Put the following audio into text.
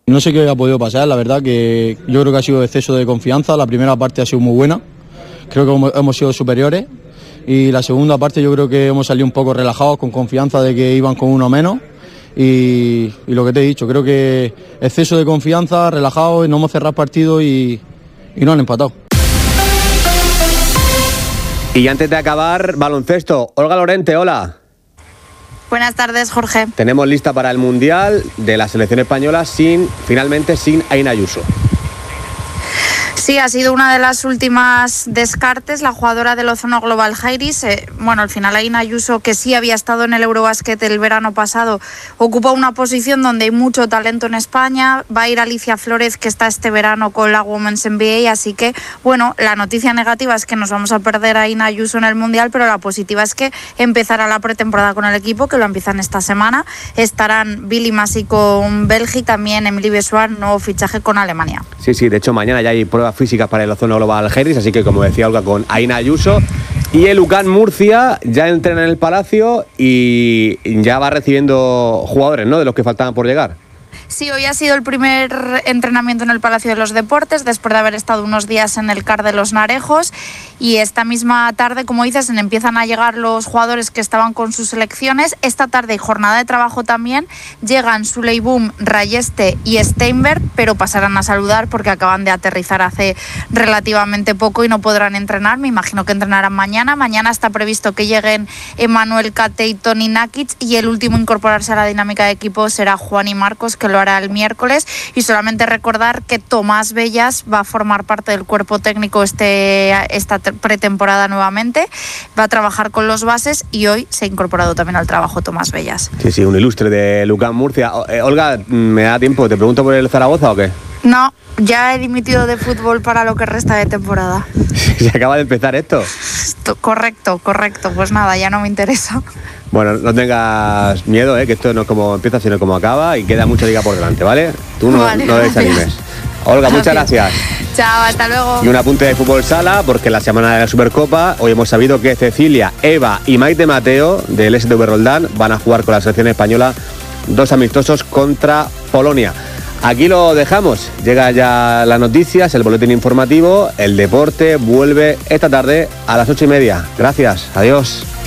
No sé qué ha podido pasar, la verdad que yo creo que ha sido exceso de confianza. La primera parte ha sido muy buena, creo que hemos sido superiores, y la segunda parte yo creo que hemos salido un poco relajados, con confianza de que iban con uno menos, y lo que te he dicho, creo que exceso de confianza, relajados, no hemos cerrado partido y no han empatado. Y antes de acabar, baloncesto. Olga Lorente, hola. Buenas tardes, Jorge. Tenemos lista para el Mundial de la selección española finalmente sin Aina Ayuso. Sí, ha sido una de las últimas descartes, la jugadora del Ozono Global Jairis. Al final Aina Ayuso, que sí había estado en el Eurobasket el verano pasado, ocupa una posición donde hay mucho talento en España. Va a ir Alicia Flores, que está este verano con la Women's NBA, así que, la noticia negativa es que nos vamos a perder a Aina Ayuso en el Mundial, pero la positiva es que empezará la pretemporada con el equipo, que lo empiezan esta semana. Estarán Billy Massey con Bélgica, también Emily Bessoir, nuevo fichaje con Alemania. Sí, de hecho mañana ya hay pruebas físicas para el Ozono Global Jairis, así que, como decía Olga, con Aina Ayuso. Y el UCAM Murcia ya entrena en el Palacio y ya va recibiendo jugadores, ¿no?, de los que faltaban por llegar. Sí, hoy ha sido el primer entrenamiento en el Palacio de los Deportes, después de haber estado unos días en el CAR de los Narejos, y esta misma tarde, como dices, empiezan a llegar los jugadores que estaban con sus selecciones. Esta tarde hay jornada de trabajo también, llegan Suleiboum, Rayeste y Steinberg, pero pasarán a saludar porque acaban de aterrizar hace relativamente poco y no podrán entrenar. Me imagino que entrenarán mañana. Mañana está previsto que lleguen Emmanuel Cate y Toni Nakic, y el último a incorporarse a la dinámica de equipo será Juani Marcos, que lo hará el miércoles. Y solamente recordar que Tomás Bellas va a formar parte del cuerpo técnico esta pretemporada nuevamente, va a trabajar con los bases, y hoy se ha incorporado también al trabajo Tomás Bellas. Sí, un ilustre de UCAM Murcia. Olga, ¿me da tiempo? ¿Te pregunto por el Zaragoza o qué? No, ya he dimitido de fútbol para lo que resta de temporada. ¿Se acaba de empezar esto? Correcto, pues nada, ya no me interesa. Bueno, no tengas miedo, que esto no es como empieza, sino como acaba, y queda mucha liga por delante, ¿vale? Tú no desanimes. Olga, muchas gracias. Chao, hasta luego. Y un apunte de fútbol sala, porque la semana de la Supercopa, hoy hemos sabido que Cecilia, Eva y Maite Mateo, del SV Roldán, van a jugar con la selección española 2 amistosos contra Polonia. Aquí lo dejamos, llega ya las noticias, el boletín informativo, el deporte vuelve esta tarde a las 8:30. Gracias, adiós.